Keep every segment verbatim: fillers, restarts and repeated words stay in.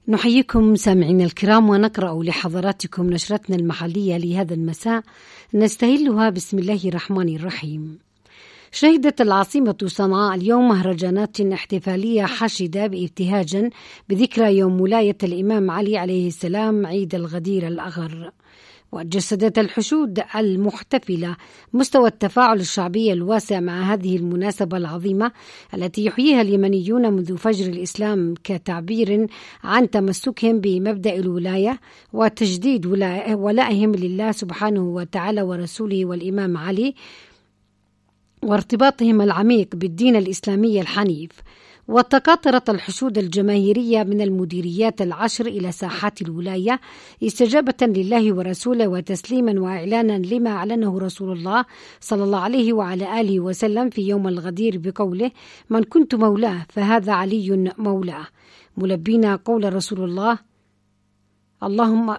نحييكم سامعين الكرام ونقرأ لحضراتكم نشرتنا المحلية لهذا المساء نستهلها بسم الله الرحمن الرحيم. شهدت العاصمة صنعاء اليوم مهرجانات احتفالية حاشدة بابتهاج بذكرى يوم ولاية الإمام علي عليه السلام عيد الغدير الأغر. وجسدت الحشود المحتفلة مستوى التفاعل الشعبي الواسع مع هذه المناسبة العظيمة التي يحييها اليمنيون منذ فجر الإسلام كتعبير عن تمسكهم بمبدأ الولاية وتجديد ولائهم لله سبحانه وتعالى ورسوله والإمام علي وارتباطهم العميق بالدين الإسلامي الحنيف. وتقاطرت الحشود الجماهيرية من المديريات العشر إلى ساحات الولاية استجابة لله ورسوله وتسليما وإعلانا لما أعلنه رسول الله صلى الله عليه وعلى آله وسلم في يوم الغدير بقوله: من كنت مولاه فهذا علي مولاه، ملبين قول رسول الله: اللهم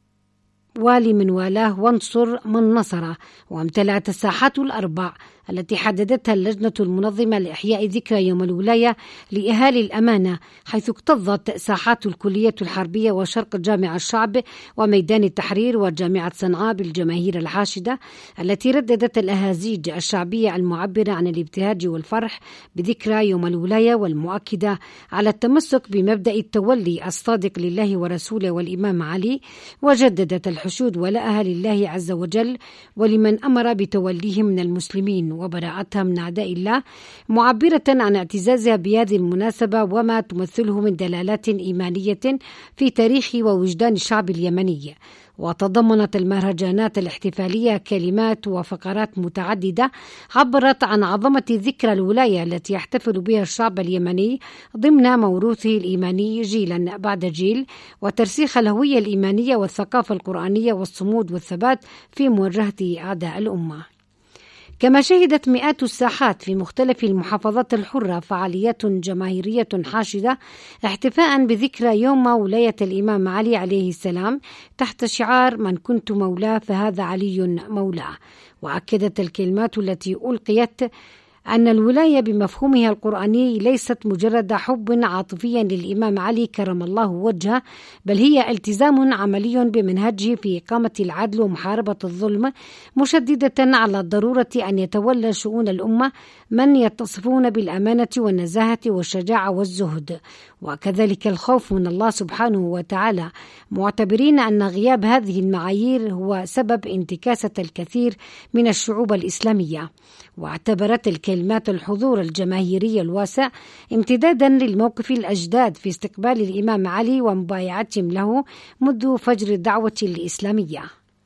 والي من والاه وانصر من نصره. وامتلأت الساحات الأربع التي حددتها اللجنة المنظمة لإحياء ذكرى يوم الولاية لأهالي الأمانة، حيث اكتظت ساحات الكلية الحربية وشرق جامع الشعب وميدان التحرير وجامعة صنعاء بالجماهير الحاشدة التي رددت الأهازيج الشعبية المعبرة عن الابتهاج والفرح بذكرى يوم الولاية والمؤكدة على التمسك بمبدأ التولي الصادق لله ورسوله والإمام علي. وجددت الحشود ولاءها لله عز وجل ولمن أمر بتوليهم من المسلمين وبراءتها من أعداء الله، معبرة عن اعتزازها بهذه المناسبة وما تمثله من دلالات إيمانية في تاريخ ووجدان الشعب اليمني. وتضمنت المهرجانات الاحتفالية كلمات وفقرات متعددة عبرت عن عظمة ذكرى الولاية التي يحتفل بها الشعب اليمني ضمن موروثه الإيماني جيلا بعد جيل، وترسيخ الهوية الإيمانية والثقافة القرآنية والصمود والثبات في مواجهة أعداء الأمة. كما شهدت مئات الساحات في مختلف المحافظات الحرة فعاليات جماهيرية حاشدة احتفاء بذكرى يوم ولاية الإمام علي عليه السلام تحت شعار من كنت مولاه فهذا علي مولاه. وأكدت الكلمات التي ألقيت أن الولاية بمفهومها القرآني ليست مجرد حب عاطفيا للإمام علي كرم الله وجهه، بل هي التزام عملي بمنهجه في إقامة العدل ومحاربة الظلم، مشددة على ضرورة أن يتولى شؤون الأمة من يتصفون بالأمانة والنزاهة والشجاعة والزهد وكذلك الخوف من الله سبحانه وتعالى، معتبرين أن غياب هذه المعايير هو سبب انتكاسة الكثير من الشعوب الإسلامية. واعتبرت الكلمات الحضور الجماهيري الواسع امتدادا للموقف الأجداد في استقبال الإمام علي ومبايعتهم له منذ فجر الدعوة الإسلامية.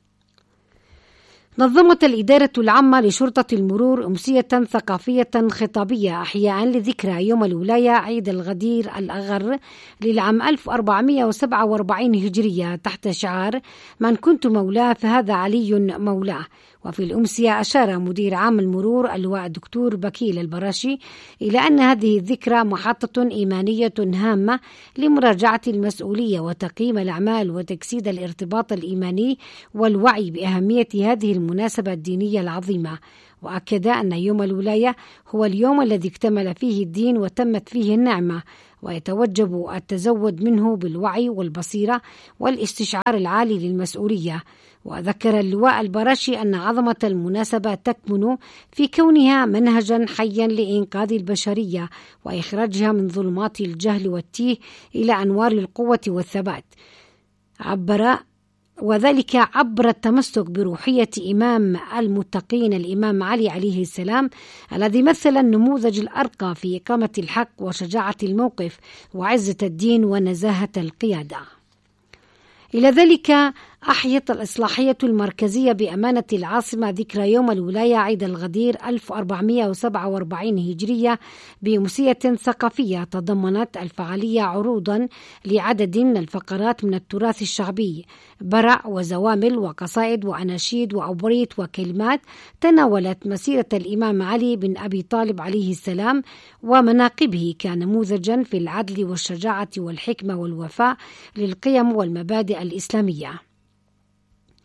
نظمت الإدارة العامة لشرطة المرور أمسية ثقافية خطابية أحياء لذكرى يوم الولاية عيد الغدير الأغر للعام ألف وأربعمئة وسبعة وأربعين هجرية تحت شعار من كنت مولاه فهذا علي مولاه. وفي الأمسية أشار مدير عام المرور اللواء الدكتور بكيل البراشي إلى أن هذه الذكرى محطة إيمانية هامة لمراجعة المسؤولية وتقييم الأعمال وتجسيد الارتباط الإيماني والوعي بأهمية هذه المناسبة الدينية العظيمة. وأكد أن يوم الولاية هو اليوم الذي اكتمل فيه الدين وتمت فيه النعمة، ويتوجب التزود منه بالوعي والبصيرة والاستشعار العالي للمسؤولية. وذكر اللواء البراشي أن عظمة المناسبة تكمن في كونها منهجا حيا لإنقاذ البشرية وإخراجها من ظلمات الجهل والتيه إلى أنوار القوة والثبات، عبر وذلك عبر التمسك بروحية إمام المتقين الإمام علي عليه السلام الذي مثل النموذج الأرقى في إقامة الحق وشجاعة الموقف وعزة الدين ونزاهة القيادة. إلى ذلك أحيت الإصلاحية المركزية بأمانة العاصمة ذكرى يوم الولاية عيد الغدير ألف وأربعمئة وسبعة وأربعين هجرية بأمسية ثقافية تضمنت الفعالية عروضا لعدد من الفقرات من التراث الشعبي، برع وزوامل وقصائد وأناشيد وأبريت وكلمات تناولت مسيرة الإمام علي بن أبي طالب عليه السلام ومناقبه كنموذجا في العدل والشجاعة والحكمة والوفاء للقيم والمبادئ الإسلامية.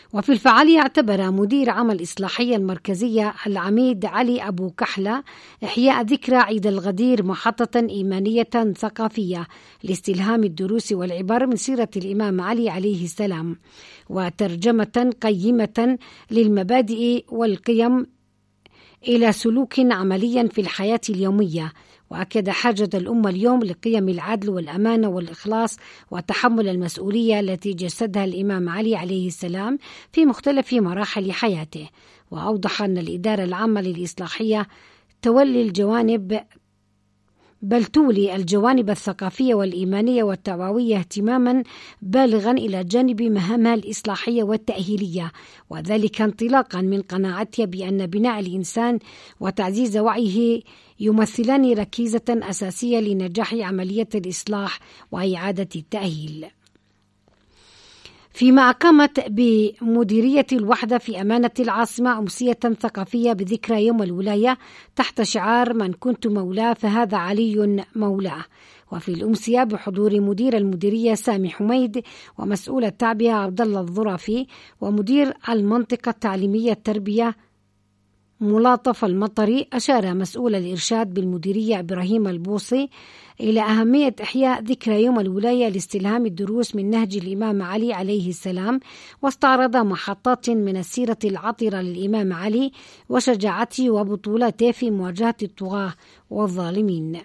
وفي الفعالية اعتبر مدير عام الإصلاحية المركزية العميد علي أبو كحلة إحياء ذكرى عيد الغدير محطة إيمانية ثقافية لاستلهام الدروس والعبر من سيرة الإمام علي عليه السلام، وترجمة قيمة للمبادئ والقيم إلى سلوك عمليا في الحياة اليومية. وأكد حاجة الأمة اليوم لقيم العدل والأمانة والإخلاص وتحمل المسؤولية التي جسدها الإمام علي عليه السلام في مختلف مراحل حياته. وأوضح أن الإدارة العامة للإصلاحية تولي الجوانب بل تولي الجوانب الثقافية والإيمانية والتوعوية اهتماما بالغا إلى جانب مهامها الإصلاحية والتأهيلية، وذلك انطلاقا من قناعتها بأن بناء الإنسان وتعزيز وعيه يمثلان ركيزة أساسية لنجاح عملية الإصلاح وإعادة التأهيل. فيما أقامت بمديرية الوحدة في أمانة العاصمة أمسية ثقافية بذكرى يوم الولاية تحت شعار من كنت مولاه فهذا علي مولاه. وفي الأمسية بحضور مدير المديرية سامي حميد ومسؤول التعبئة عبد الله الظرافي ومدير المنطقة التعليمية التربية ملاطف المطري، أشار مسؤول الإرشاد بالمديرية إبراهيم البوصي إلى أهمية إحياء ذكرى يوم الولاية لاستلهام الدروس من نهج الإمام علي عليه السلام، واستعرض محطات من السيرة العطرة للإمام علي وشجاعته وبطولاته في مواجهة الطغاة والظالمين.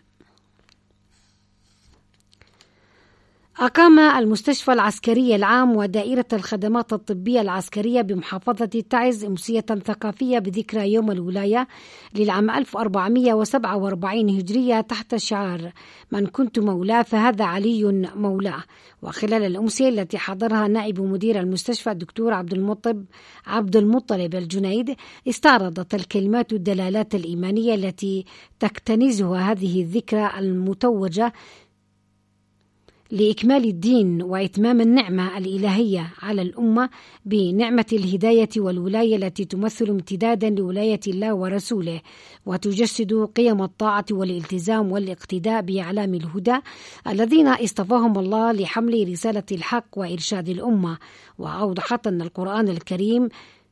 أقام المستشفى العسكري العام ودائرة الخدمات الطبية العسكرية بمحافظة تعز أمسية ثقافية بذكرى يوم الولاية للعام ألف وأربعمائة وسبعة وأربعين هجرية تحت شعار من كنت مولاه فهذا علي مولاه. وخلال الأمسية التي حضرها نائب مدير المستشفى الدكتور عبد المطلب عبد المطلب الجنيد، استعرضت الكلمات الدلالات الإيمانية التي تكتنزها هذه الذكرى المتوجة لإكمال الدين وإتمام النعمة الإلهية على الأمة بنعمة الهداية والولاية التي تمثل امتدادا لولاية الله ورسوله، وتجسد قيم الطاعة والالتزام والاقتداء بأعلام الهدى الذين اصطفاهم الله لحمل رسالة الحق وإرشاد الأمة. وأوضحت أن القرآن الكريم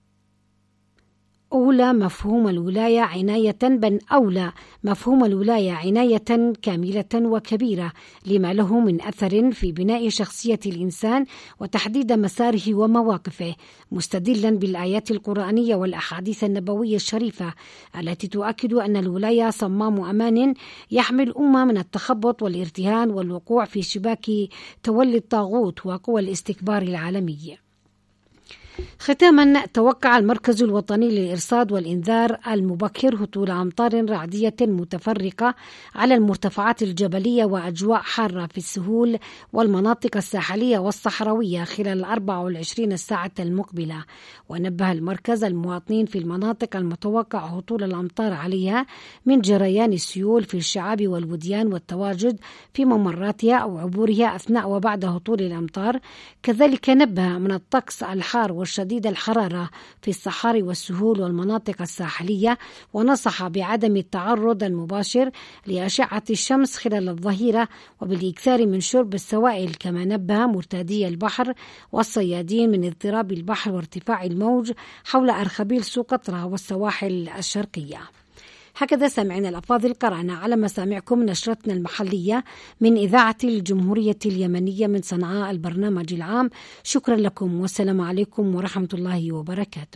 أولى مفهوم الولاية عناية بل أولى مفهوم الولاية عناية كاملة وكبيرة لما له من أثر في بناء شخصية الإنسان وتحديد مساره ومواقفه، مستدلا بالآيات القرآنية والأحاديث النبوية الشريفة التي تؤكد أن الولاية صمام أمان يحمي الأمة من التخبط والارتهان والوقوع في شباك تولي الطاغوت وقوى الاستكبار العالمي. ختاما، توقع المركز الوطني للإرصاد والإنذار المبكر هطول أمطار رعدية متفرقة على المرتفعات الجبلية وأجواء حارة في السهول والمناطق الساحلية والصحراوية خلال الأربع والعشرين الساعة المقبلة. ونبه المركز المواطنين في المناطق المتوقع هطول الأمطار عليها من جريان السيول في الشعاب والوديان والتواجد في ممراتها أو عبورها أثناء وبعد هطول الأمطار. كذلك نبه من الطقس الحار والشديد الحرارة في الصحاري والسهول والمناطق الساحلية، ونصح بعدم التعرض المباشر لأشعة الشمس خلال الظهيرة وبالإكثار من شرب السوائل. كما نبه مرتادي البحر والصيادين من اضطراب البحر وارتفاع الموج حول أرخبيل سوق قطرة والسواحل الشرقية. هكذا سامعين الأفاضل، قرأنا على مسامعكم نشرتنا المحلية من إذاعة الجمهورية اليمنية من صنعاء البرنامج العام. شكرا لكم والسلام عليكم ورحمة الله وبركاته.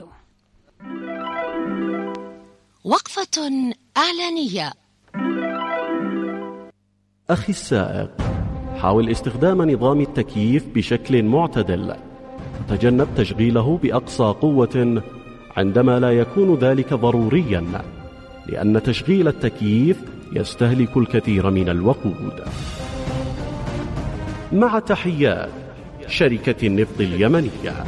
وقفة إعلانية. أخي السائق، حاول استخدام نظام التكييف بشكل معتدل، وتجنب تشغيله بأقصى قوة عندما لا يكون ذلك ضروريا، لأن تشغيل التكييف يستهلك الكثير من الوقود. مع تحيات شركة النفط اليمنية.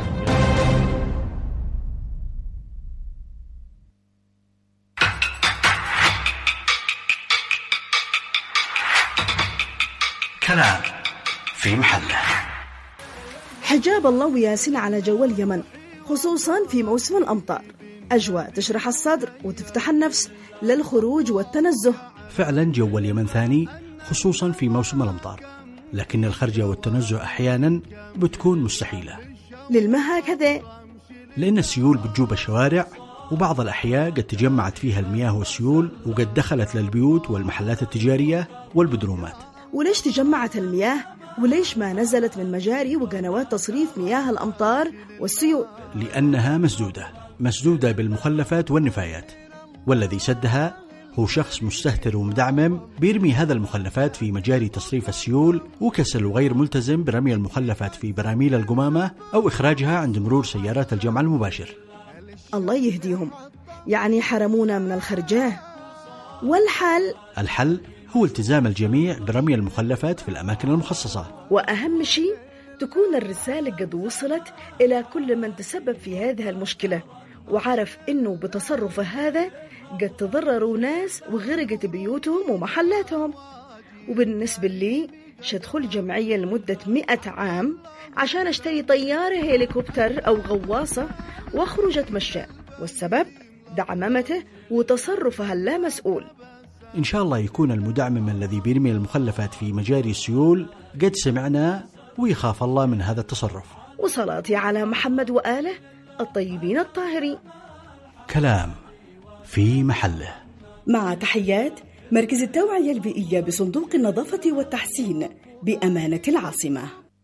كلام في محله. حجاب الله وياسين على جو اليمن، خصوصا في موسم الأمطار. أجواء تشرح الصدر وتفتح النفس للخروج والتنزه. فعلا جو اليمن ثاني خصوصا في موسم الأمطار، لكن الخرجة والتنزه أحيانا بتكون مستحيلة. للما هكذا لأن السيول بتجوب الشوارع، وبعض الأحياء قد تجمعت فيها المياه والسيول وقد دخلت للبيوت والمحلات التجارية والبدرومات. وليش تجمعت المياه؟ وليش ما نزلت من مجاري وقنوات تصريف مياه الأمطار والسيول؟ لأنها مسدودة مسدودة بالمخلفات والنفايات، والذي سدها هو شخص مستهتر ومدعمم بيرمي هذا المخلفات في مجاري تصريف السيول، وكسل وغير ملتزم برمي المخلفات في براميل القمامة أو إخراجها عند مرور سيارات الجمع المباشر. الله يهديهم، يعني حرمونا من الخرجاه. والحل؟ الحل هو التزام الجميع برمي المخلفات في الأماكن المخصصة، وأهم شيء تكون الرسالة قد وصلت إلى كل من تسبب في هذه المشكلة وعرف إنه بتصرف هذا قد تضرروا ناس وغرقت بيوتهم ومحلاتهم. وبالنسبة لي شدخل جمعية لمدة مئة عام عشان اشتري طيارة هليكوبتر أو غواصة واخرج اتمشى، والسبب دعممته وتصرفها اللامسؤول. إن شاء الله يكون المدعمم الذي بيرمي المخلفات في مجاري السيول قد سمعنا ويخاف الله من هذا التصرف. وصلاتي على محمد وآله الطيبين الطاهرين. كلام في محله. مع تحيات مركز التوعية البيئية بصندوق النظافة والتحسين بأمانة العاصمة.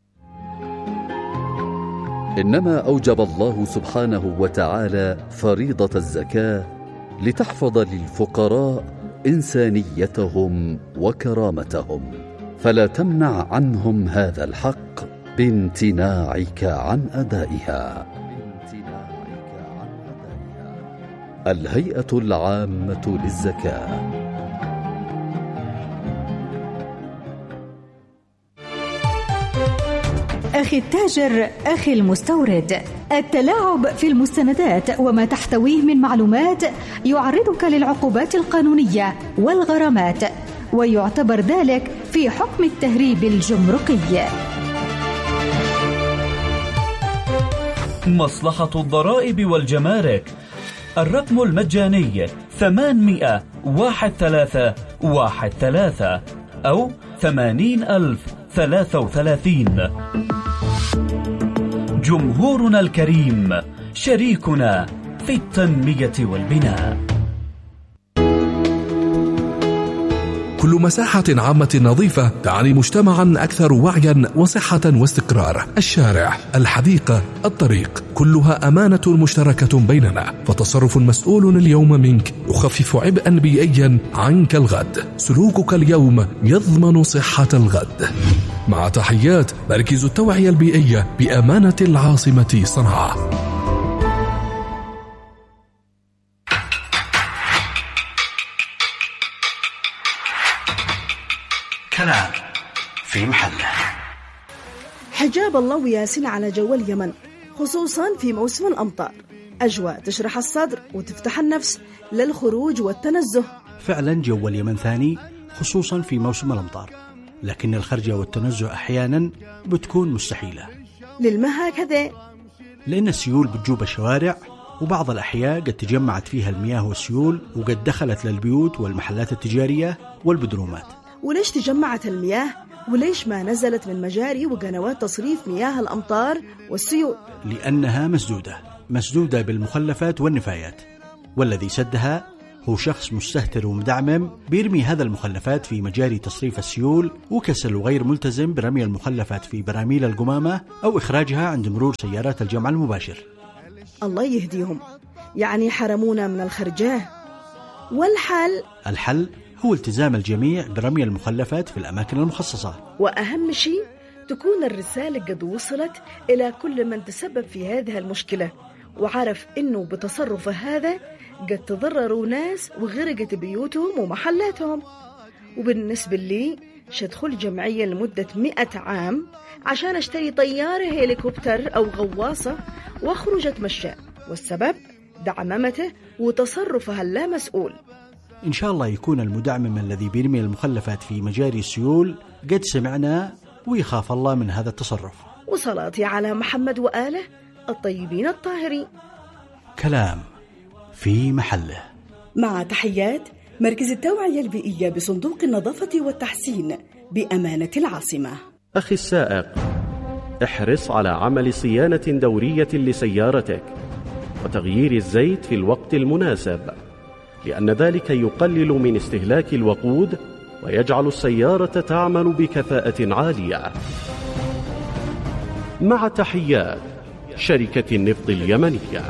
إنما أوجب الله سبحانه وتعالى فريضة الزكاة لتحفظ للفقراء إنسانيتهم وكرامتهم، فلا تمنع عنهم هذا الحق بامتناعك عن أدائها. الهيئة العامة للزكاة. أخي التاجر، أخي المستورد، التلاعب في المستندات وما تحتويه من معلومات يعرضك للعقوبات القانونية والغرامات، ويعتبر ذلك في حكم التهريب الجمركي. مصلحة الضرائب والجمارك، الرقم المجاني ثمانمائة واحد ثلاثة واحد ثلاثة أو ثمانين ألف ثلاثة وثلاثين. جمهورنا الكريم شريكنا في التنمية والبناء. كل مساحة عامة نظيفة تعني مجتمعا أكثر وعيا وصحة واستقرار. الشارع، الحديقة، الطريق، كلها أمانة مشتركة بيننا، فتصرف مسؤول اليوم منك يخفف عبئا بيئيا عنك الغد. سلوكك اليوم يضمن صحة الغد. مع تحيات مركز التوعية البيئية بأمانة العاصمة صنعاء. كلام في محله. حجاب الله وياسين على جو اليمن، خصوصا في موسم الأمطار. أجواء تشرح الصدر وتفتح النفس للخروج والتنزه. فعلا جو اليمن ثاني، خصوصا في موسم الأمطار، لكن الخرجة والتنزه أحيانا بتكون مستحيلة. للما هكذا؟ لأن السيول بتجوب الشوارع، وبعض الأحياء قد تجمعت فيها المياه والسيول وقد دخلت للبيوت والمحلات التجارية والبدرومات. وليش تجمعت المياه؟ وليش ما نزلت من مجاري وقنوات تصريف مياه الأمطار والسيول؟ لأنها مسدودة مسدودة بالمخلفات والنفايات، والذي سدها هو شخص مستهتر ومدعمم بيرمي هذا المخلفات في مجاري تصريف السيول، وكسل وغير ملتزم برمي المخلفات في براميل القمامة أو إخراجها عند مرور سيارات الجمع المباشر. الله يهديهم، يعني حرمونا من الخرجاه. والحل؟ الحل هو التزام الجميع برمي المخلفات في الأماكن المخصصة، وأهم شيء تكون الرسالة قد وصلت إلى كل من تسبب في هذه المشكلة وعرف إنه بتصرف هذا قد تضرروا ناس وغرقت بيوتهم ومحلاتهم. وبالنسبة لي شدخل جمعية لمدة مئة عام عشان اشتري طيارة هليكوبتر أو غواصة واخرج اتمشى، والسبب دعممته وتصرفها اللامسؤول. إن شاء الله يكون المدعمم الذي بيرمي المخلفات في مجاري السيول قد سمعنا ويخاف الله من هذا التصرف. وصلاتي على محمد وآله الطيبين الطاهرين. كلام في محله. مع تحيات مركز التوعية البيئية بصندوق النظافة والتحسين بأمانة العاصمة. أخي السائق، احرص على عمل صيانة دورية لسيارتك وتغيير الزيت في الوقت المناسب، لأن ذلك يقلل من استهلاك الوقود ويجعل السيارة تعمل بكفاءة عالية. مع تحيات شركة النفط اليمنية.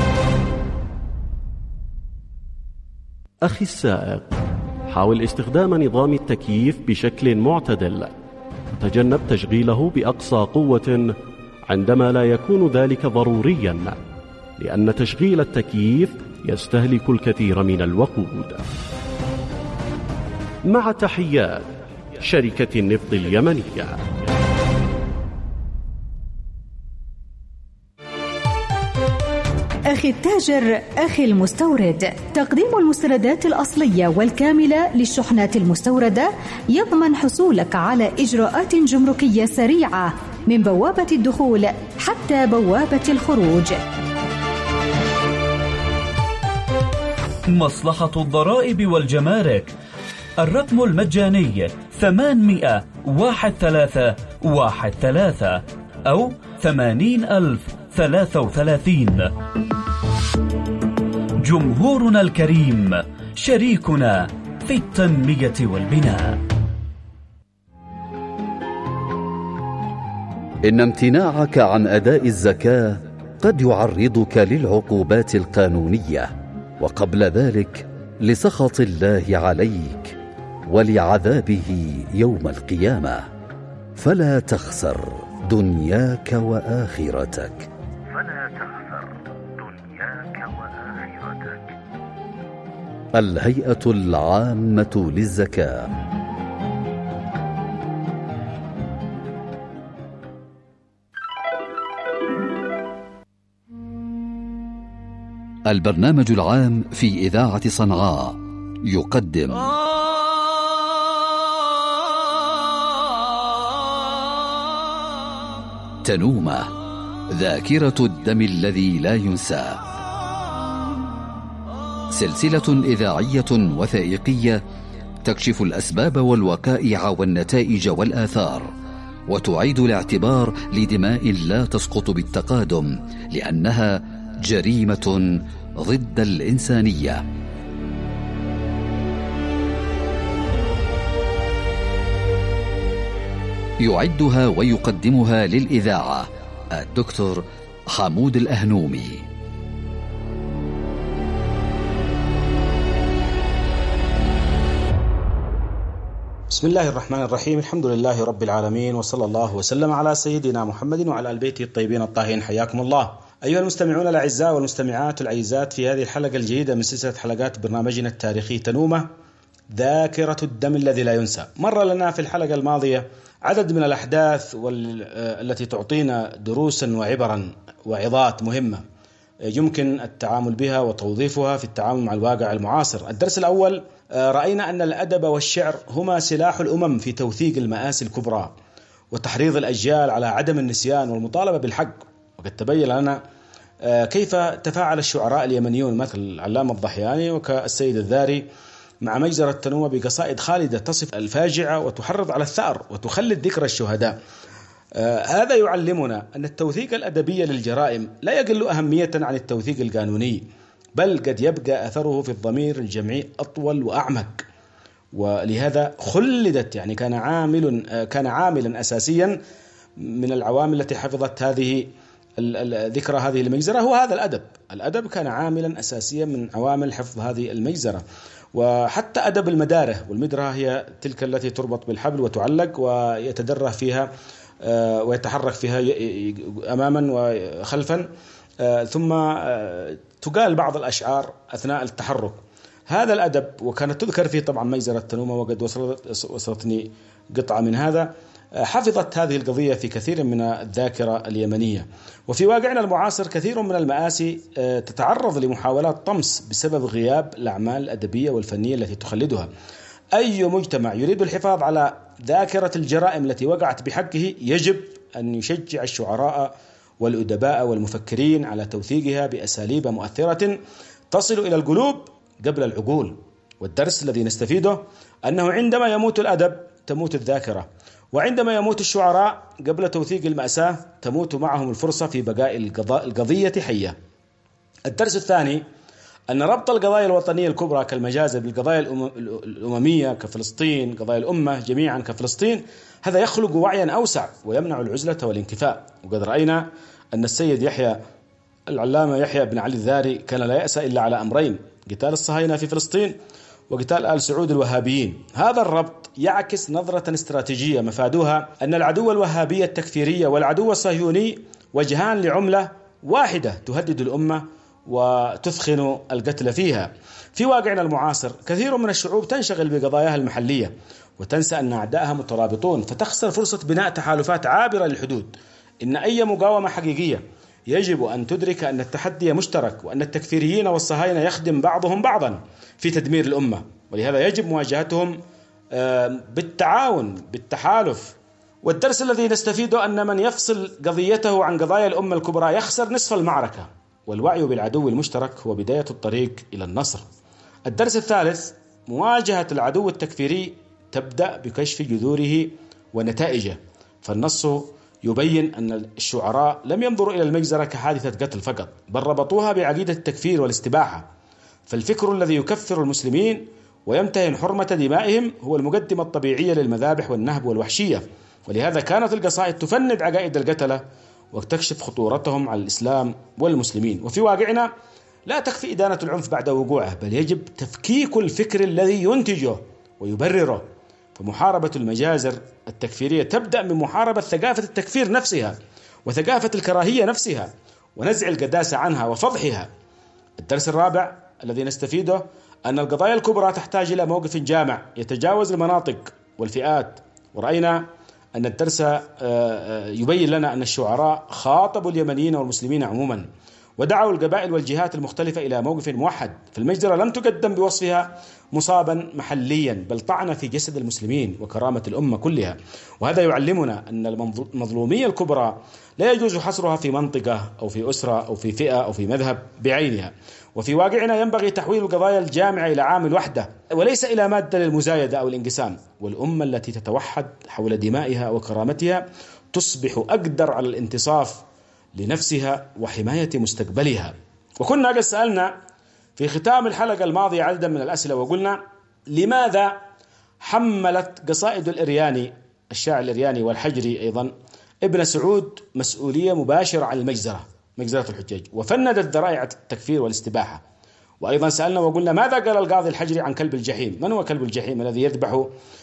أخي السائق، حاول استخدام نظام التكييف بشكل معتدل، وتجنب تشغيله بأقصى قوة عندما لا يكون ذلك ضروريا، لأن تشغيل التكييف يستهلك الكثير من الوقود. مع تحيات شركة النفط اليمنية. أخي التاجر، أخي المستورد، تقديم المستندات الأصلية والكاملة للشحنات المستوردة يضمن حصولك على إجراءات جمركية سريعة من بوابة الدخول حتى بوابة الخروج. مصلحة الضرائب والجمارك، الرقم المجاني ثمانمائة واحد ثلاثة واحد ثلاثة أو ثمانين ألف ثلاثة وثلاثين. جمهورنا الكريم، شريكنا في التنمية والبناء. إن امتناعك عن أداء الزكاة قد يعرضك للعقوبات القانونية، وقبل ذلك لسخط الله عليك ولعذابه يوم القيامة، فلا تخسر دنياك وآخرتك. فلا تخسر دنياك وآخرتك. الهيئة العامة للزكاة. البرنامج العام في إذاعة صنعاء يقدم تنومة، ذاكرة الدم الذي لا ينسى، سلسلة إذاعية وثائقية تكشف الأسباب والوقائع والنتائج والآثار، وتعيد الاعتبار لدماء لا تسقط بالتقادم، لأنها جريمة ضد الإنسانية. يعدها ويقدمها للإذاعة الدكتور حمود الأهنومي. بسم الله الرحمن الرحيم، الحمد لله رب العالمين، وصلى الله وسلم على سيدنا محمد وعلى آل بيته الطيبين الطاهرين. حياكم الله أيها المستمعون الأعزاء والمستمعات العزيزات في هذه الحلقة الجديدة من سلسلة حلقات برنامجنا التاريخي تنومة، ذاكرة الدم الذي لا ينسى. مر لنا في الحلقة الماضية عدد من الأحداث التي تعطينا دروسا وعبرا وعظات مهمة يمكن التعامل بها وتوظيفها في التعامل مع الواقع المعاصر. الدرس الأول، رأينا أن الأدب والشعر هما سلاح الأمم في توثيق المآسي الكبرى وتحريض الأجيال على عدم النسيان والمطالبة بالحق. وقد تبين لنا كيف تفاعل الشعراء اليمنيون مثل العلامة الضحياني وكالسيد الذاري مع مجزرة تنومة بقصائد خالدة تصف الفاجعة وتحرض على الثأر وتخلد ذكر الشهداء. آه هذا يعلمنا أن التوثيق الأدبي للجرائم لا يقل أهمية عن التوثيق القانوني، بل قد يبقى أثره في الضمير الجمعي أطول وأعمق، ولهذا خلدت، يعني كان عامل آه كان عاملا أساسيا من العوامل التي حفظت هذه ذكرى هذه المجزرة هو هذا الأدب. الأدب كان عاملا أساسيا من عوامل حفظ هذه المجزرة. وحتى أدب المداره والمدرة هي تلك التي تربط بالحبل وتعلق ويتدرى فيها ويتحرك فيها أماما وخلفا، ثم تقال بعض الأشعار أثناء التحرك. هذا الأدب وكانت تذكر فيه طبعا مجزرة تنومة، وقد وصلت وصلتني قطعة من هذا، حفظت هذه القضية في كثير من الذاكرة اليمنية. وفي واقعنا المعاصر كثير من المآسي تتعرض لمحاولات طمس بسبب غياب الأعمال الأدبية والفنية التي تخلدها. أي مجتمع يريد الحفاظ على ذاكرة الجرائم التي وقعت بحقه يجب أن يشجع الشعراء والأدباء والمفكرين على توثيقها بأساليب مؤثرة تصل إلى القلوب قبل العقول. والدرس الذي نستفيده أنه عندما يموت الأدب تموت الذاكرة، وعندما يموت الشعراء قبل توثيق المأساة تموت معهم الفرصة في بقاء القضية حية. الدرس الثاني أن ربط القضايا الوطنية الكبرى كالمجازر بالقضايا الأممية كفلسطين، قضايا الأمة جميعا كفلسطين، هذا يخلق وعيا أوسع ويمنع العزلة والانكفاء. وقد رأينا أن السيد يحيى العلامة يحيى بن علي الذاري كان لا يأس إلا على أمرين: قتال الصهاينة في فلسطين وقتال آل سعود الوهابيين. هذا الربط يعكس نظرة استراتيجية مفادها أن العدو الوهابي التكفيرية والعدو الصهيوني وجهان لعملة واحدة تهدد الأمة وتثخن القتل فيها. في واقعنا المعاصر كثير من الشعوب تنشغل بقضاياها المحلية وتنسى أن أعدائها مترابطون، فتخسر فرصة بناء تحالفات عابرة للحدود. إن أي مقاومة حقيقية يجب أن تدرك أن التحدي مشترك، وأن التكفيريين والصهاينة يخدم بعضهم بعضا في تدمير الأمة، ولهذا يجب مواجهتهم بالتعاون بالتحالف. والدرس الذي نستفيده أن من يفصل قضيته عن قضايا الأمة الكبرى يخسر نصف المعركة، والوعي بالعدو المشترك هو بداية الطريق إلى النصر. الدرس الثالث: مواجهة العدو التكفيري تبدأ بكشف جذوره ونتائجه. فالنص يبين أن الشعراء لم ينظروا إلى المجزرة كحادثة قتل فقط، بل ربطوها بعقيدة التكفير والاستباحة. فالفكر الذي يكفر المسلمين ويمتهن حرمة دمائهم هو المقدمة الطبيعية للمذابح والنهب والوحشية. ولهذا كانت القصائد تفند عقائد القتلة وتكشف خطورتهم على الإسلام والمسلمين. وفي واقعنا لا تكفي إدانة العنف بعد وقوعه، بل يجب تفكيك الفكر الذي ينتجه ويبرره. فمحاربة المجازر التكفيرية تبدأ من محاربة ثقافة التكفير نفسها وثقافة الكراهية نفسها ونزع القداسة عنها وفضحها. الدرس الرابع الذي نستفيده أن القضايا الكبرى تحتاج إلى موقف جامع يتجاوز المناطق والفئات. ورأينا أن الدرس يبين لنا أن الشعراء خاطبوا اليمنيين والمسلمين عموما، ودعوا القبائل والجهات المختلفة إلى موقف موحد. فالمجزرة لم تقدم بوصفها مصابا محليا، بل طعن في جسد المسلمين وكرامة الأمة كلها. وهذا يعلمنا أن المظلومية الكبرى لا يجوز حصرها في منطقة أو في أسرة أو في فئة أو في مذهب بعينها. وفي واقعنا ينبغي تحويل القضايا الجامعة إلى عامل وحدة وليس إلى مادة للمزايدة أو الانقسام. والأمة التي تتوحد حول دمائها وكرامتها تصبح أقدر على الانتصاف لنفسها وحماية مستقبلها. وكنا قد سألنا في ختام الحلقة الماضية عددا من الأسئلة وقلنا: لماذا حملت قصائد الإرياني الشاعر الإرياني والحجري أيضا ابن سعود مسؤولية مباشرة عن المجزرة مجزرة الحجاج وفندت ذرائع التكفير والاستباحة؟ وأيضا سألنا وقلنا: ماذا قال القاضي الحجري عن كلب الجحيم؟ من هو كلب الجحيم الذي يذبح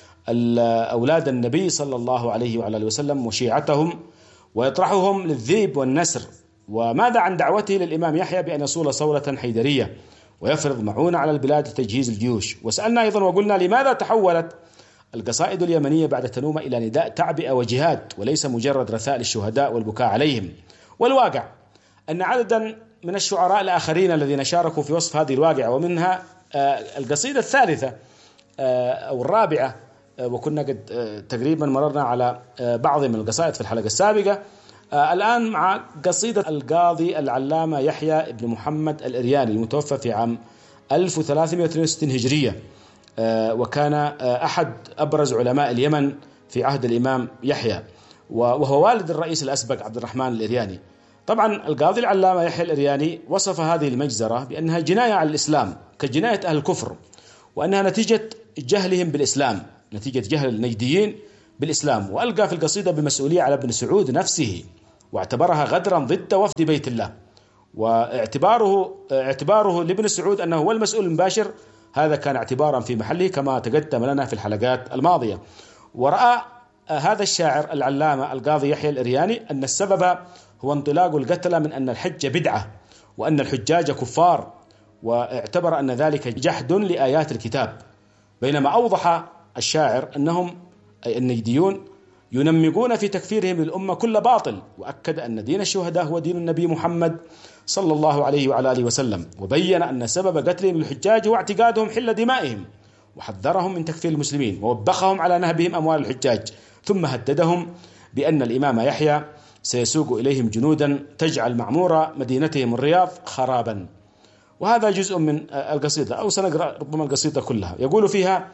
أولاد النبي صلى الله عليه وعلى آله وسلم وشيعتهم ويطرحهم للذيب والنسر؟ وماذا عن دعوته للإمام يحيى بأن يصول صولة حيدرية ويفرض معونة على البلاد لتجهيز الجيوش؟ وسألنا أيضا وقلنا: لماذا تحولت القصائد اليمنية بعد تنومة إلى نداء تعبئة وجهاد وليس مجرد رثاء للشهداء والبكاء عليهم؟ والواقع أن عددا من الشعراء الآخرين الذين شاركوا في وصف هذه الواقعة، ومنها القصيدة الثالثة أو الرابعة، وكنا قد تقريبا مررنا على بعض من القصائد في الحلقة السابقة. الآن مع قصيدة القاضي العلامة يحيى بن محمد الإرياني المتوفى في عام ألف وثلاثمائة واثنين وستين هجرية، وكان أحد أبرز علماء اليمن في عهد الإمام يحيى، وهو والد الرئيس الأسبق عبد الرحمن الإرياني. طبعا القاضي العلامة يحيى الإرياني وصف هذه المجزرة بأنها جناية على الإسلام كجناية أهل الكفر، وأنها نتيجة جهلهم بالإسلام، نتيجة جهل النجديين بالإسلام. وألقى في القصيدة بمسؤولية على ابن سعود نفسه، واعتبرها غدرا ضد وفد بيت الله. واعتباره اعتباره لابن سعود أنه هو المسؤول المباشر هذا كان اعتبارا في محله كما تقدم لنا في الحلقات الماضية. ورأى هذا الشاعر العلامة القاضي يحيى الإرياني أن السبب هو انطلاق القتلى من أن الحج بدعة وأن الحجاج كفار، واعتبر أن ذلك جحد لآيات الكتاب، بينما أوضح الشاعر أنهم أي النجديون ينمقون في تكفيرهم للأمة كل باطل، وأكد أن دين الشهداء هو دين النبي محمد صلى الله عليه وعلى آله وسلم، وبين أن سبب قتلهم للحجاج هو اعتقادهم حل دمائهم، وحذرهم من تكفير المسلمين ووبخهم على نهبهم أموال الحجاج، ثم هددهم بأن الإمام يحيى سيسوق إليهم جنودا تجعل معمورة مدينتهم الرياض خرابا. وهذا جزء من القصيدة، أو سنقرأ ربما القصيدة كلها. يقول فيها: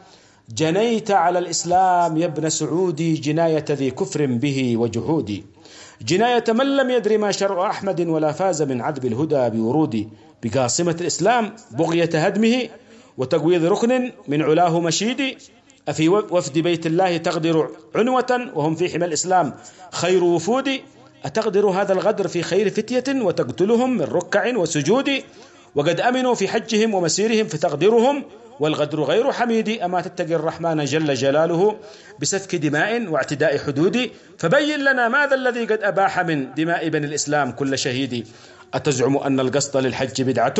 جنيت على الإسلام يا ابن سعودي جناية ذي كفر به وجحود، جناية من لم يدر ما شرع أحمد ولا فاز من عذب الهدى بورود، بقاصمة الإسلام بغية هدمه وتقويض ركن من علاه مشيد، أفي وفد بيت الله تغدر عنوة وهم في حمى الإسلام خير وفود، أتغدر هذا الغدر في خير فتية وتقتلهم من ركع وسجود، وقد أمنوا في حجهم ومسيرهم فتغدرهم والغدر غير حميد، أما تتقي الرحمن جل جلاله بسفك دماء واعتداء حدود، فبين لنا ماذا الذي قد أباح من دماء بني الإسلام كل شهيد، أتزعم أن القصد للحج بدعة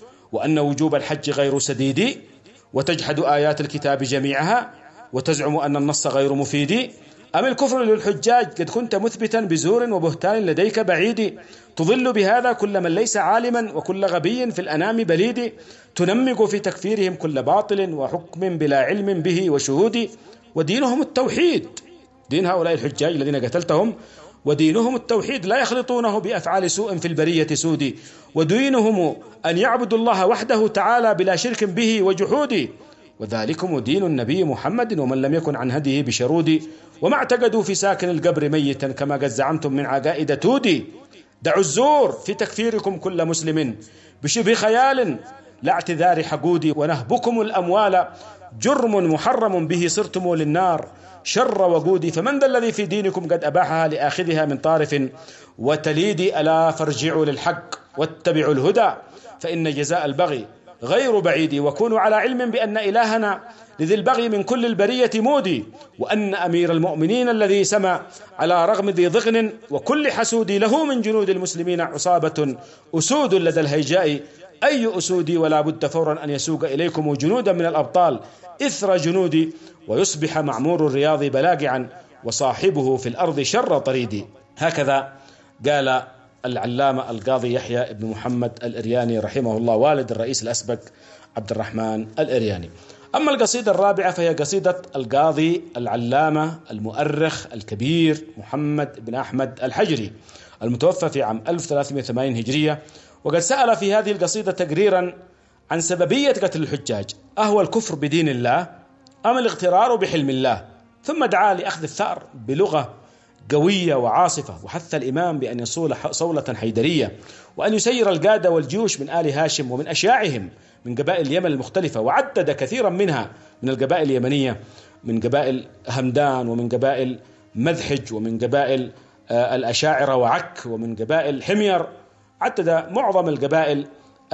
وأن وجوب الحج غير سديد، وتجحد آيات الكتاب جميعها وتزعم أن النص غير مفيد، أم الكفر للحجاج قد كنت مثبتا بزور وبهتان لديك بعيد، تضل بهذا كل من ليس عالما وكل غبي في الأنام بليد، تنمق في تكفيرهم كل باطل وحكم بلا علم به وشهود، ودينهم التوحيد، دين هؤلاء الحجاج الذين قتلتهم ودينهم التوحيد لا يخلطونه بأفعال سوء في البرية سود، ودينهم أن يعبدوا الله وحده تعالى بلا شرك به وجحود، وذلكم دين النبي محمد ومن لم يكن عن هديه بشرود، وما اعتقدوا في ساكن القبر ميتا كما قد زعمتم من عقائد تودي، دعوا الزور في تكفيركم كل مسلم بشبه خيال لا اعتذار حقودي، ونهبكم الأموال جرم محرم به صرتم للنار شر وقودي، فمن ذا الذي في دينكم قد أباحها لآخذها من طارف وتليد، ألا فارجعوا للحق واتبعوا الهدى فإن جزاء البغي غير بعيد، وكونوا على علم بأن إلهنا لذي البغي من كل البرية مودي، وأن أمير المؤمنين الذي سمى على رغم ذي ضغن وكل حسود له من جنود المسلمين عصابة أسود لدى الهيجاء أي أسودي، ولا بد فورا أن يسوق إليكم جنودا من الأبطال إثر جنودي، ويصبح معمور الرياض بلاقعا وصاحبه في الأرض شر طريدي. هكذا قال العلامة القاضي يحيى بن محمد الإرياني رحمه الله والد الرئيس الأسبق عبد الرحمن الإرياني. أما القصيدة الرابعة فهي قصيدة القاضي العلامة المؤرخ الكبير محمد بن أحمد الحجري المتوفى في عام ألف وثلاثمائة وثمانين هجرية، وقد سأل في هذه القصيدة تقريرا عن سببية قتل الحجاج، أهو الكفر بدين الله أم الاغترار بحلم الله، ثم دعا لأخذ الثأر بلغة قوية وعاصفة، وحث الإمام بأن يصول صولة حيدرية، وأن يسير القادة والجيوش من آل هاشم ومن أشياعهم من قبائل اليمن المختلفة، وعدد كثيرا منها من القبائل اليمنية، من قبائل همدان ومن قبائل مذحج ومن قبائل الأشاعرة وعك ومن قبائل حمير، عدد معظم القبائل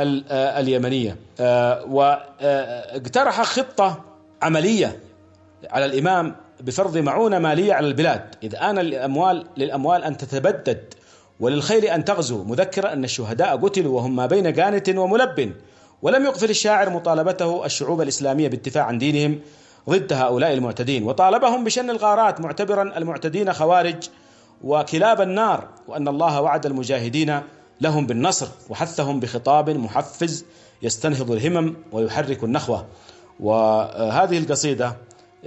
اليمنية، واقترح خطة عملية على الإمام بفرض معونة مالية على البلاد، إذ آن الأموال للأموال أن تتبدد وللخيل أن تغزو، مذكرا أن الشهداء قتلوا وهم ما بين قانت وملب، ولم يغفل الشاعر مطالبته الشعوب الإسلامية بالدفاع عن دينهم ضد هؤلاء المعتدين، وطالبهم بشن الغارات معتبرا المعتدين خوارج وكلاب النار، وأن الله وعد المجاهدين لهم بالنصر، وحثهم بخطاب محفز يستنهض الهمم ويحرك النخوة. وهذه القصيدة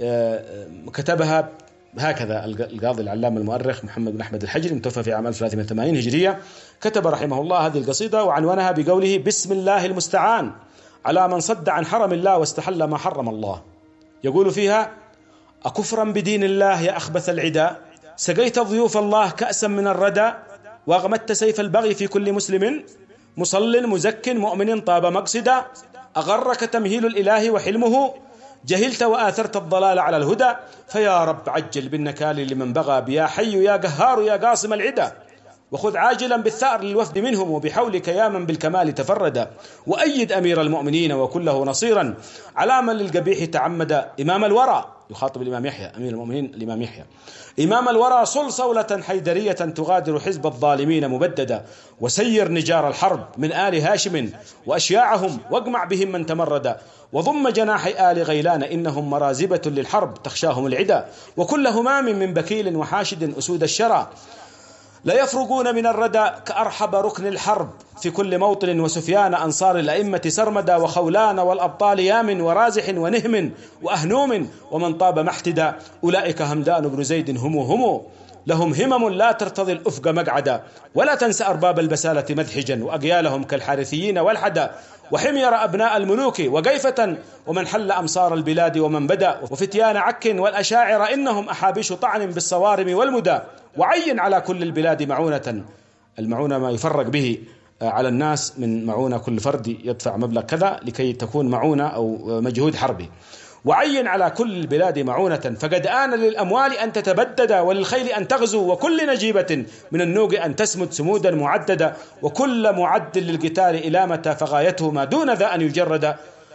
كتبها هكذا القاضي العلامة المؤرخ محمد بن أحمد الحجري المتوفى في عام ألف وثلاثمائة وثمانين هجرية، كتب رحمه الله هذه القصيدة وعنوانها بقوله: بسم الله المستعان على من صد عن حرم الله واستحل ما حرم الله. يقول فيها: أكفرا بدين الله يا أخبث العدا، سقيت ضيوف الله كأسا من الردى، وأغمدت سيف البغي في كل مسلم، مصل مزك مؤمن طاب مقصدا، أغرك تمهيل الإله وحلمه، جهلت وآثرت الضلال على الهدى، فيا رب عجل بالنكال لمن بغى، بيا حي يا قهار يا قاصم العدا، وخذ عاجلا بالثأر للوفد منهم، وبحولك يا من بالكمال تفرد، وأيد أمير المؤمنين وكله نصيرا على من للقبيح تعمد، إمام الورى، يخاطب الإمام يحيى أمير المؤمنين الإمام يحيى، إمام الورى صل صولة حيدرية تغادر حزب الظالمين مبددا، وسير نجار الحرب من آل هاشم وأشياعهم، واقمع بهم من تمرد، وضم جناح آل غيلان إنهم مرازبة للحرب تخشاهم العدا، وكل همام من بكيل وحاشد أسود الشرى، لا يفرقون من الردى كأرحب ركن الحرب في كل موطن، وسفيان أنصار الأئمة سرمدا، وخولان والأبطال يام ورازح ونهم وأهنوم ومن طاب محتدا، أولئك همدان بن زيد هم هم لهم همم لا ترتضي الأفق مقعدا، ولا تنسى أرباب البسالة مذحجا، وأقيالهم كالحارثيين والحدا، وحمير أبناء الملوك وقيفة، ومن حل أمصار البلاد ومن بدأ، وفتيان عك والأشاعر إنهم أحابيش طعن بالصوارم والمدى. وعين على كل البلاد معونة، المعونة ما يفرق به على الناس من معونة، كل فرد يدفع مبلغ كذا لكي تكون معونة أو مجهود حربي. وعين على كل البلاد معونة، فقد آن للأموال أن تتبدد، وللخيل أن تغزو، وكل نجيبة من النوق أن تسمد سمودا معددا، وكل معد للقتال إلى متى، فغايته ما دون ذا أن يجرد.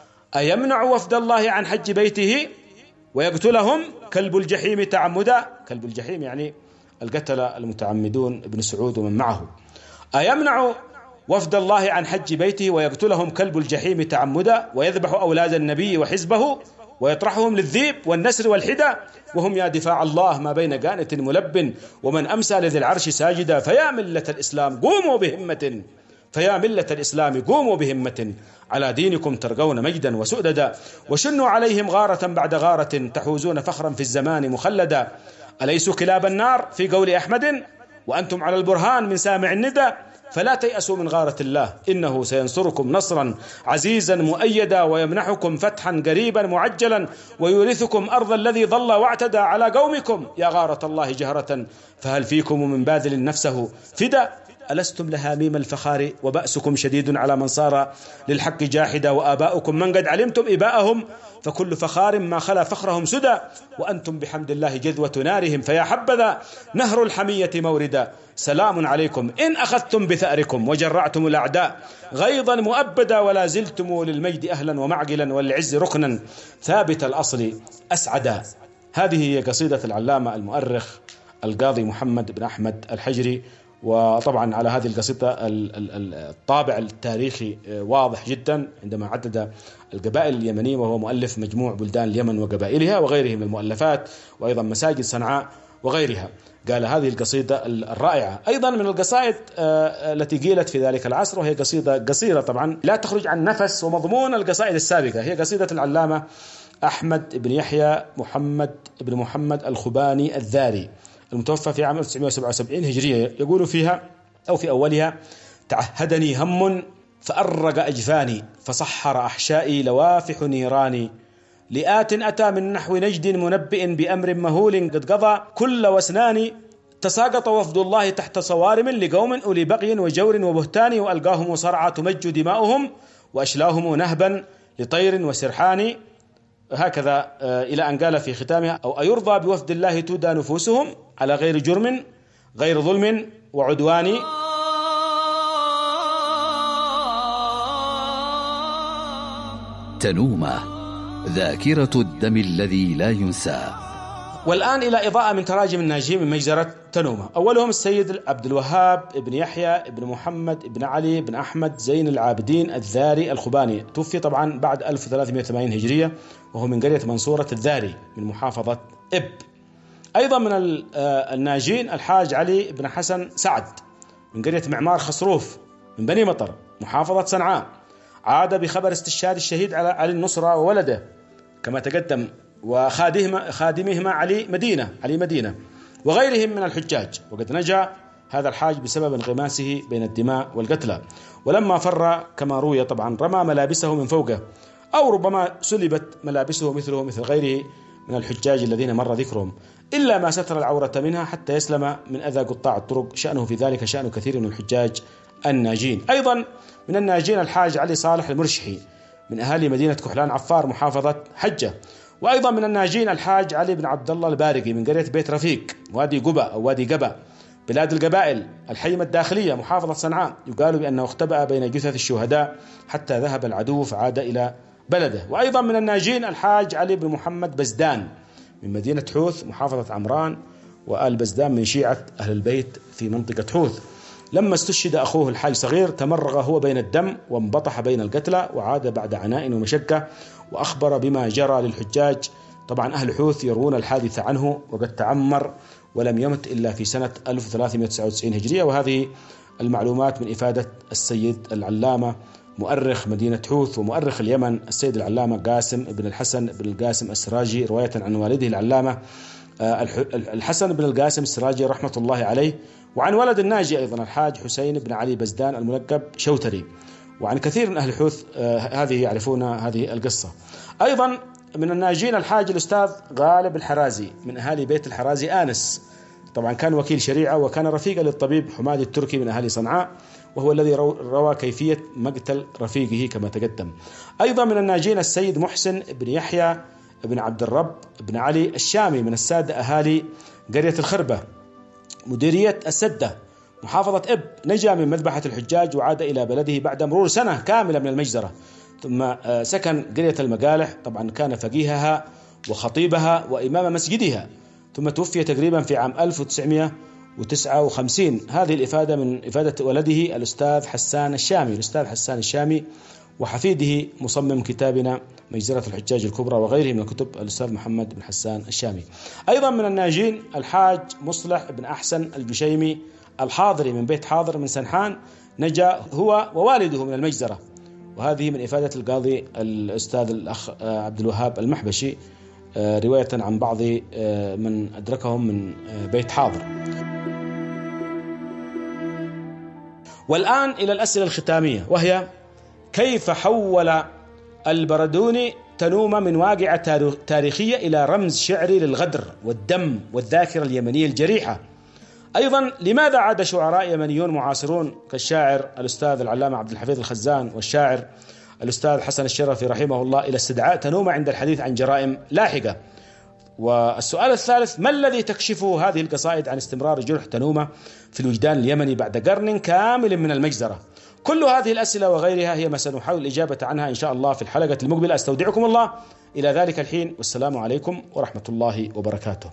أيمنع وفد الله عن حج بيته ويقتلهم كلب الجحيم تعمدا. كلب الجحيم يعني القتلة المتعمدون ابن سعود ومن معه. أيمنع وفد الله عن حج بيته ويقتلهم كلب الجحيم تعمدا، ويذبح أولاد النبي وحزبه ويطرحهم للذيب والنسر والحدى، وهم يا دفاع الله ما بين قانت ملب، ومن أمسى لذي العرش ساجدا. فيا ملة الإسلام قوموا بهمة، فيا ملة الإسلام قوموا بهمة، على دينكم ترقون مجدا وسؤددا، وشنوا عليهم غارة بعد غارة، تحوزون فخرا في الزمان مخلدا. أليسوا كلاب النار في قول أحمد، وأنتم على البرهان من سامع الندى. فلا تيأسوا من غارة الله، إنه سينصركم نصرا عزيزا مؤيدا، ويمنحكم فتحا قريبا معجلا، ويورثكم أرض الذي ضل واعتدى على قومكم. يا غارة الله جهرة، فهل فيكم من باذل نفسه فدا؟ ألستم لهاميم الفخار، وبأسكم شديد على من صار للحق جاحدا، وآباؤكم من قد علمتم إباءهم، فكل فخار ما خلا فخرهم سدى، وأنتم بحمد الله جذوة نارهم، فيا حبذا نهر الحمية موردا. سلام عليكم إن أخذتم بثأركم، وجرعتم الأعداء غيظا مؤبدا، ولا زلتم للمجد أهلا ومعقلا، والعز ركنا ثابت الأصل أسعدا. هذه هي قصيدة العلامة المؤرخ القاضي محمد بن أحمد الحجري. وطبعا على هذه القصيدة الطابع التاريخي واضح جدا عندما عدد القبائل اليمنية، وهو مؤلف مجموع بلدان اليمن وقبائلها وغيرها من المؤلفات، وأيضا مساجد صنعاء وغيرها. قال هذه القصيدة الرائعة أيضا من القصائد التي قيلت في ذلك العصر، وهي قصيدة قصيرة طبعا لا تخرج عن نفس ومضمون القصائد السابقة. هي قصيدة العلامة أحمد بن يحيى محمد بن محمد الخباني الذاري، المتوفى في عام ألف وتسعمائة وسبعة وسبعين هجرية. يقول فيها أو في أولها: تعهدني هم فأرق أجفاني، فصحر أحشائي لوافح نيراني، لآت أتى من نحو نجد منبئ بأمر مهول قد قضى كل وسنان، تساقط وفد الله تحت صوارم لقوم أولي بغي وجور وبهتان، وألقاهم صرعى تمج دماؤهم، وأشلاهم نهبا لطير وسرحان. هكذا إلى أن قال في ختامها: أو أيرضى بوفد الله تودى نفوسهم على غير جرم غير ظلم وعدوان. تنومة، ذاكرة الدم الذي لا ينسى. والآن إلى إضاءة من تراجم الناجين من مجزرة تنومة. أولهم السيد عبد الوهاب ابن يحيى ابن محمد ابن علي بن أحمد زين العابدين الذاري الخباني، توفي طبعا بعد ألف وثلاثمائة وثمانين هجرية، وهو من قرية منصورة الذاري من محافظة إب. أيضا من الناجين الحاج علي بن حسن سعد من قرية معمار خصروف من بني مطر محافظة صنعاء، عاد بخبر استشهاد الشهيد على علي النصرة وولده كما تقدم، وخادمهما خادمهما علي مدينة علي مدينة وغيرهم من الحجاج. وقد نجا هذا الحاج بسبب انغماسه بين الدماء والقتلى، ولما فر كما روي طبعا رمى ملابسه من فوقه، أو ربما سلبت ملابسه مثله مثل غيره من الحجاج الذين مر ذكرهم، إلا ما ستر العورة منها حتى يسلم من أذى قطاع الطرق، شأنه في ذلك شأن كثير من الحجاج الناجين. أيضا من الناجين الحاج علي صالح المرشحي من أهالي مدينة كحلان عفار محافظة حجة. وأيضا من الناجين الحاج علي بن عبد الله البارقي من قرية بيت رفيق وادي قبا أو وادي قبا بلاد القبائل الحيمة الداخلية محافظة صنعاء. يقال بأنه اختبأ بين جثث الشهداء حتى ذهب العدو فعاد إلى بلده. وأيضا من الناجين الحاج علي بن محمد بزدان من مدينة حوث محافظة عمران، وآل بزدان من شيعة أهل البيت في منطقة حوث. لما استشهد أخوه الحاج صغير تمرغ هو بين الدم وانبطح بين القتلى، وعاد بعد عناء ومشقة وأخبر بما جرى للحجاج. طبعا أهل حوث يروون الحادث عنه وقد تعمر ولم يمت إلا في سنة ألف وثلاثمائة وتسعة وتسعين هجرية. وهذه المعلومات من إفادة السيد العلامة مؤرخ مدينة حوث ومؤرخ اليمن السيد العلامة قاسم بن الحسن بن القاسم السراجي، رواية عن والده العلامة الحسن بن القاسم السراجي رحمة الله عليه، وعن ولد الناجي أيضا الحاج حسين بن علي بزدان الملقب شوتري، وعن كثير من أهل الحوث هذه يعرفون هذه القصة. أيضا من الناجين الحاج الأستاذ غالب الحرازي من أهالي بيت الحرازي آنس، طبعا كان وكيل شريعة وكان رفيقا للطبيب حمادي التركي من أهالي صنعاء، وهو الذي روى كيفية مقتل رفيقه كما تقدم. أيضا من الناجين السيد محسن بن يحيى بن عبد الرب بن علي الشامي من السادة أهالي قرية الخربة مديرية السدة محافظة إب، نجا من مذبحة الحجاج وعاد إلى بلده بعد مرور سنة كاملة من المجزرة، ثم سكن قرية المقالح، طبعا كان فقيهها وخطيبها وإمام مسجدها، ثم توفي تقريبا في عام ألف وتسعمائة وتسعة وخمسين. هذه الإفادة من إفادة ولده الأستاذ حسان الشامي، الأستاذ حسان الشامي، وحفيده مصمم كتابنا مجزرة الحجاج الكبرى وغيره من الكتب الأستاذ محمد بن حسان الشامي. أيضا من الناجين الحاج مصلح بن أحسن الجشيمي الحاضري من بيت حاضر من سنحان، نجا هو ووالده من المجزرة، وهذه من إفادة القاضي الأستاذ الأخ عبد الوهاب المحبشي رواية عن بعض من أدركهم من بيت حاضر. والآن إلى الأسئلة الختامية، وهي: كيف حول البردوني تنومة من واقعة تاريخية إلى رمز شعري للغدر والدم والذاكرة اليمنية الجريحة؟ أيضا لماذا عاد شعراء يمنيون معاصرون كالشاعر الأستاذ العلامة عبد الحفيظ الخزان والشاعر الأستاذ حسن الشرفي رحمه الله إلى استدعاء تنومة عند الحديث عن جرائم لاحقة؟ والسؤال الثالث: ما الذي تكشفه هذه القصائد عن استمرار جرح تنومة في الوجدان اليمني بعد قرن كامل من المجزرة؟ كل هذه الأسئلة وغيرها هي ما سنحاول الإجابة عنها إن شاء الله في الحلقة المقبلة. أستودعكم الله إلى ذلك الحين، والسلام عليكم ورحمة الله وبركاته.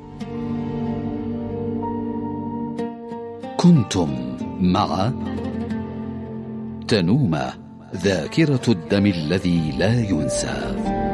كنتم مع تنومة، ذاكرة الدم الذي لا ينسى.